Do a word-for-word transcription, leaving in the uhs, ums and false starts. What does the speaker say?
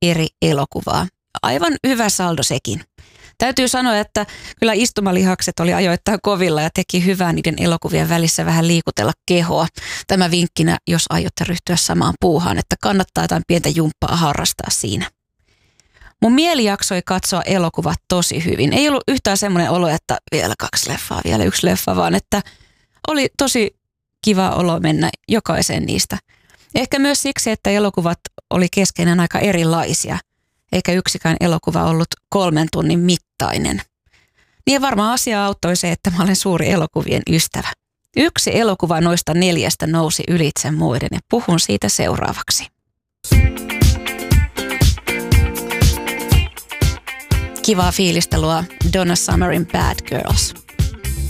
eri elokuvaa. Aivan hyvä saldo sekin. Täytyy sanoa, että kyllä istumalihakset oli ajoittain kovilla ja teki hyvää niiden elokuvien välissä vähän liikutella kehoa. Tämä vinkkinä, jos aiotte ryhtyä samaan puuhaan, että kannattaa jotain pientä jumppaa harrastaa siinä. Mun mieli jaksoi katsoa elokuvat tosi hyvin. Ei ollut yhtään semmoinen olo, että vielä kaksi leffaa, vielä yksi leffa, vaan että oli tosi kiva olo mennä jokaiseen niistä. Ehkä myös siksi, että elokuvat oli keskenään aika erilaisia, eikä yksikään elokuva ollut kolmen tunnin mittainen. Niin varmaan asia auttoi se, että mä olen suuri elokuvien ystävä. Yksi elokuva noista neljästä nousi ylitse muiden ja puhun siitä seuraavaksi. Kivaa fiilistä luo Donna Summerin Bad Girls.